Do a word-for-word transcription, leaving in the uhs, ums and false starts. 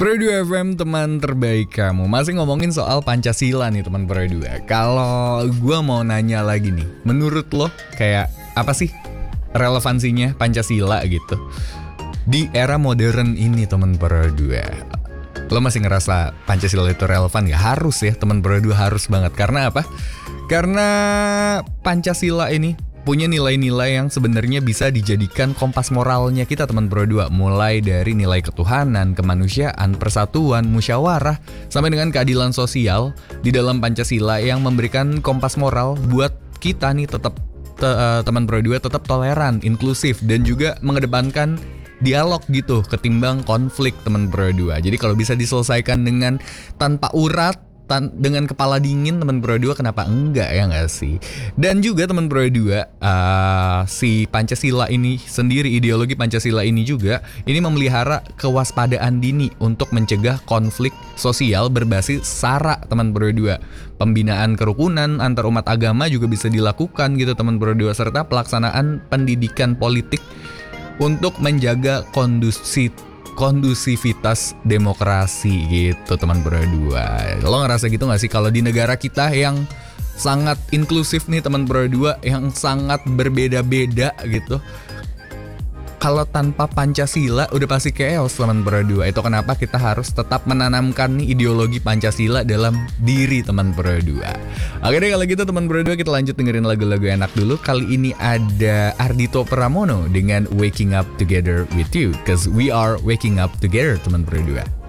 Pro dua F M, teman terbaik kamu. Masih ngomongin soal Pancasila nih teman Pro dua. Kalau gue mau nanya lagi nih, menurut lo kayak apa sih relevansinya Pancasila gitu di era modern ini teman Pro dua? Lo masih ngerasa Pancasila itu relevan gak? Harus ya teman Pro dua, harus banget. Karena apa? Karena Pancasila ini punya nilai-nilai yang sebenarnya bisa dijadikan kompas moralnya kita teman Pro dua. Mulai dari nilai ketuhanan, kemanusiaan, persatuan, musyawarah, sampai dengan keadilan sosial di dalam Pancasila yang memberikan kompas moral buat kita nih tetap te, uh, teman Pro dua tetap toleran, inklusif, dan juga mengedepankan dialog gitu ketimbang konflik teman Pro dua. Jadi kalau bisa diselesaikan dengan tanpa urat, dengan kepala dingin teman Pro dua, kenapa enggak ya nggak sih? Dan juga teman Pro dua, uh, si Pancasila ini sendiri, ideologi Pancasila ini juga ini memelihara kewaspadaan dini untuk mencegah konflik sosial berbasis SARA teman Pro dua. Pembinaan kerukunan antar umat agama juga bisa dilakukan gitu teman Pro dua, serta pelaksanaan pendidikan politik untuk menjaga kondusif kondusivitas demokrasi gitu teman Pro dua. Lo ngerasa gitu gak sih kalau di negara kita yang sangat inklusif nih teman Pro dua, yang sangat berbeda-beda gitu, kalau tanpa Pancasila udah pasti chaos teman Pro dua. Itu kenapa kita harus tetap menanamkan nih ideologi Pancasila dalam diri teman Pro dua. Oke deh kalau gitu teman Pro dua, kita lanjut dengerin lagu-lagu enak dulu. Kali ini ada Ardhito Pramono dengan Waking Up Together With You, cause we are waking up together teman Pro dua.